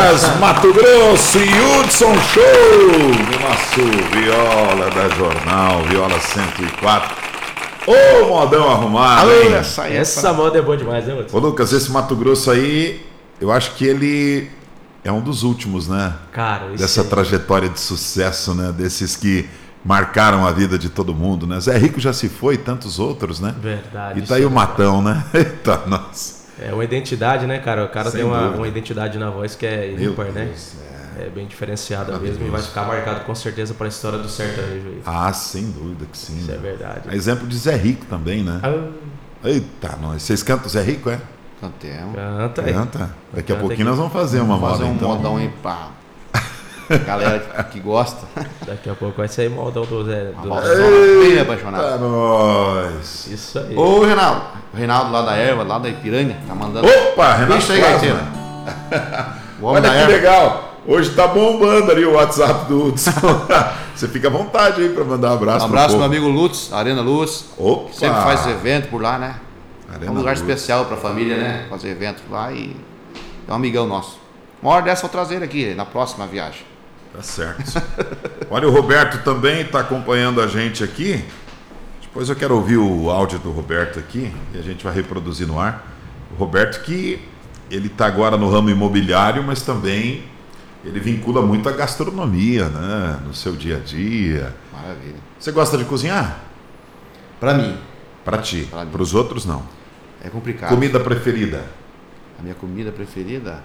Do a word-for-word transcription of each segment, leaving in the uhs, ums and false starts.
Lucas, Mato Grosso e Hudson Show do nosso Viola da Jornal, Viola cento e quatro. Ô, modão arrumado, hein? Essa, essa moda é boa demais, né, Hudson? Ô, Lucas, esse Mato Grosso aí, eu acho que ele é um dos últimos, né? Cara, isso Dessa aí. trajetória de sucesso, né? Desses que marcaram a vida de todo mundo, né? Zé Rico já se foi, tantos outros, né? Verdade. E tá aí é o Matão, né? Eita, nossa. É uma identidade, né, cara? O cara Sem tem uma, dúvida. uma identidade na voz que é Meu ímpar, né? Deus, É. é bem diferenciada Maravilhoso. mesmo e vai ficar marcado com certeza para a história do sertanejo aí. Ah, sem dúvida que sim. Isso é verdade. É exemplo de Zé Rico também, né? Ah, Eita, nós. Vocês cantam Zé Rico, é? Cantemos. canta aí. Canta. Daqui a Canta pouquinho aqui. nós vamos fazer uma Vamos moda, fazer um então. modão aí pra galera que, que gosta. Daqui a pouco vai sair modão do Zé. Do... Uma modão bem apaixonado. Eita, nós. Isso aí. Ô, Reinaldo. O Reinaldo lá da Erva, lá da Ipiranga, tá mandando. Opa, Renato Bicho aí, Plasma. gaiteiro. O homem Olha da que Erva. legal. Hoje tá bombando ali o WhatsApp do Hudson. Você fica à vontade aí pra mandar um abraço. Um abraço, pro meu povo. amigo Lutz, Arena Luz. Opa. Sempre faz evento por lá, né? Arena É um lugar Luz. especial pra família, né? Fazer evento lá e é um amigão nosso. Uma hora dessa eu vou trazer ele aqui, na próxima viagem. Tá certo. Olha, o Roberto também está acompanhando a gente aqui. Depois eu quero ouvir o áudio do Roberto aqui e a gente vai reproduzir no ar. O Roberto que ele está agora no ramo imobiliário, mas também ele vincula muito a gastronomia, né? No seu dia a dia. Maravilha. Você gosta de cozinhar? Pra mim, Para ti. Pra mim. Para os outros não. é complicado. Comida preferida? A minha comida preferida?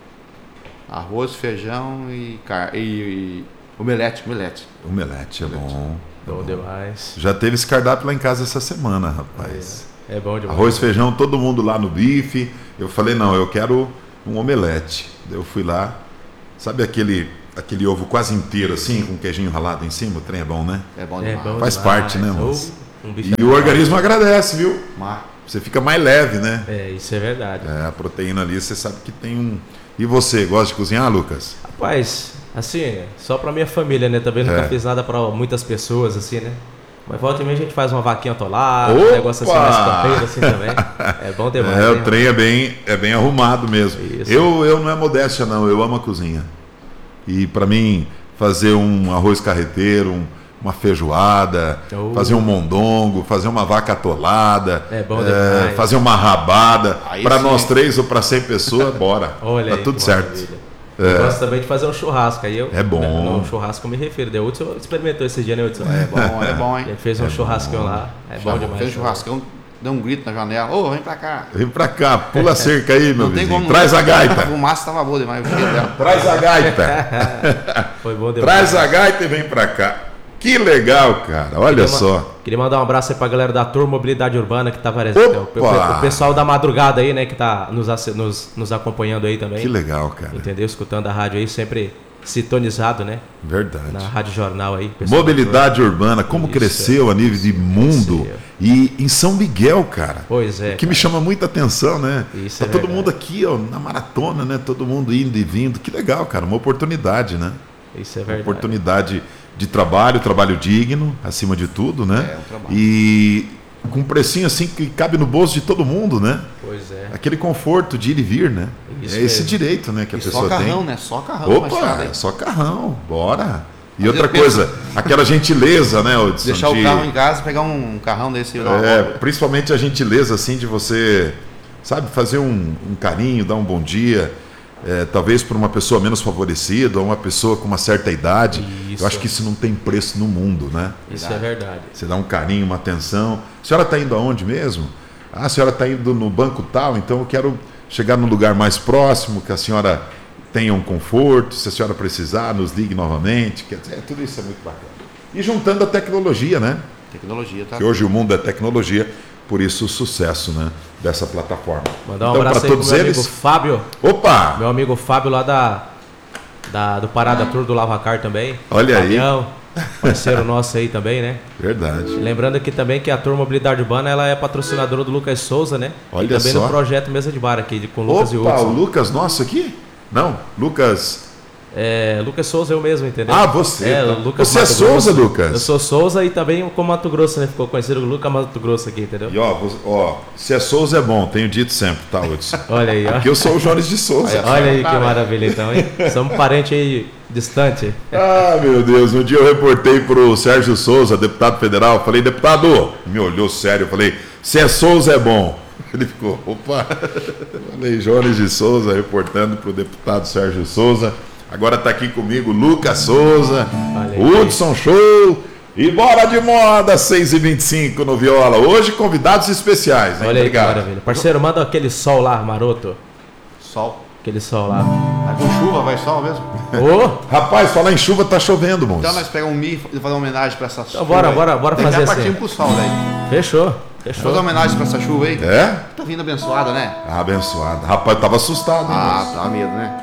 Arroz, feijão e, car... e, e omelete, omelete. Omelete é bom. Bom demais. Já teve esse cardápio lá em casa essa semana, rapaz. É bom demais. Arroz, feijão, todo mundo lá no bife. Eu falei, não, eu quero um omelete. Eu fui lá, sabe aquele, aquele ovo quase inteiro assim, com queijinho ralado em cima? O trem é bom, né? É bom É demais. bom Faz demais. parte, né, Ou moço? um bife E o organismo agradece, viu? Mas, Você fica mais leve, né? É, isso é verdade. É, a proteína ali, você sabe que tem um... E você, gosta de cozinhar, Lucas? Rapaz, assim, só pra minha família, né? Também nunca É. fiz nada pra muitas pessoas, assim, né? Mas volta e meia a gente faz uma vaquinha atolada, Opa! um negócio assim mais campeiro, assim também. É bom demais. É, né? o trem é bem, é bem arrumado mesmo. Isso. Eu, eu não é modéstia, não. Eu amo a cozinha. E para mim, fazer um arroz carreteiro, um, uma feijoada, Oh. fazer um mondongo, fazer uma vaca atolada, É bom demais. fazer uma rabada, Aí para sim. nós três ou para cem pessoas, bora. Olha tá aí, tudo que certo. maravilha. Eu gosto também de fazer um churrasco. Aí eu, É bom. No churrasco eu me refiro. Daí o Hudson experimentou esse dia, né, Hudson? é bom, é bom, A hein? gente fez um churrasquinho lá. É bom demais. Fez um churrascão, deu um grito na janela. Ô, vem pra cá. Vem pra cá, pula a cerca aí, meu Não tem vizinho. como. Traz a A gaita. fumaça tava boa demais, o cheiro dela. Traz a gaita. Foi bom demais. Traz a gaita e vem pra cá. Que legal, cara. Olha Queria ma- só. Queria mandar um abraço aí pra galera da Tour Mobilidade Urbana que tá aparecendo. O, Opa! o pessoal da madrugada aí, né, que tá nos, ace- nos, nos acompanhando aí também. Que legal, cara. Entendeu? Escutando a rádio aí, sempre sintonizado, né? Verdade. Na Rádio Jornal aí. pessoal da Mobilidade urbana, como Isso, cresceu a nível de mundo. cresceu. E em São Miguel, cara. Pois é. O que me chama muita atenção, né? Isso tá é todo verdade. mundo aqui, ó, na maratona, né? Todo mundo indo e vindo. Que legal, cara. Uma oportunidade, né? Isso é Uma verdade. oportunidade de trabalho, trabalho digno, acima de tudo, né? É, um trabalho. E com um precinho assim que cabe no bolso de todo mundo, né? Pois é. Aquele conforto de ir e vir, né? Isso é esse mesmo. direito, né, que a E só pessoa carrão, tem. né? Só carrão na estrada, Opa, hein? é só carrão, bora. E Às outra vezes coisa, aquela gentileza, né, Hudson? Deixar de- o carro em casa, pegar um carrão desse. dar uma É, volta. principalmente a gentileza, assim, de você, sabe, fazer um, um carinho, dar um bom dia, é, talvez para uma pessoa menos favorecida, ou uma pessoa com uma certa idade. Isso. Eu acho que isso não tem preço no mundo, né? Isso é verdade. Você dá um carinho, uma atenção. A senhora está indo aonde mesmo? Ah, a senhora está indo no banco tal, então eu quero chegar num lugar mais próximo, que a senhora tenha um conforto. Se a senhora precisar, nos ligue novamente. Quer dizer, tudo isso é muito bacana. E juntando a tecnologia, né? Tecnologia, tá? Que hoje o mundo é tecnologia, por isso o sucesso, né, dessa plataforma. Mandar um Então, abraço para aí pro todos meu eles. amigo Fábio. Opa! Meu amigo Fábio lá da, da do Parada Tour do Lavacar também. Olha aí. Fabião, parceiro nosso aí também, né? Verdade. Lembrando aqui também que a Tour Mobilidade Urbana ela é patrocinadora do Lucas Souza, né? Olha e também só. no projeto Mesa de Bar aqui, de- com o Lucas e Opa, o Hudson. Lucas nosso aqui? Não, Lucas... É, Lucas Souza, eu mesmo, entendeu? Ah, você. É, tá. Lucas Você é Mato Souza, Grosso. Lucas? Eu sou Souza e também como Mato Grosso, né? Ficou conhecido como Lucas Mato Grosso aqui, entendeu? E ó, você- ó, se é Souza é bom, tenho dito sempre, tá, Hudson? Olha aí, ó. Porque eu sou o Jones de Souza. Olha aí que Tá, maravilha então, hein? Somos parentes aí distante. Ah, meu Deus, um dia eu reportei pro Sérgio Souza, deputado federal, falei, deputado, me olhou sério, eu falei, se é Souza é bom. Ele ficou, opa, falei, Jones de Souza, reportando pro deputado Sérgio Souza. Agora tá aqui comigo Lucas Souza, Olha aí. Hudson Show e bora de moda, seis e vinte e cinco no Viola. Hoje convidados especiais, hein? Olha aí que Obrigado. maravilha. Parceiro, manda aquele sol lá, maroto. Sol. Aquele sol lá. Vai com chuva, vai sol mesmo? Ô! Rapaz, falar em chuva, tá chovendo, moço. Então nós pegamos um mi e fazer uma homenagem pra essa chuva. Então bora, aí. bora, bora Daí fazer já assim. partimos pro sol, daí. Fechou, Fazer fechou. uma homenagem pra essa chuva aí. É? Tá vindo abençoada, né? Ah, abençoado. Rapaz, eu tava assustado, hein, Ah, moço? dá medo, né?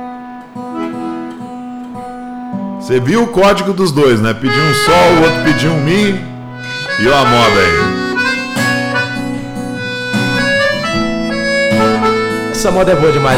Você viu o código dos dois, né? Pediu um sol, o outro pediu um mi. E ó a moda aí. Essa moda é boa demais.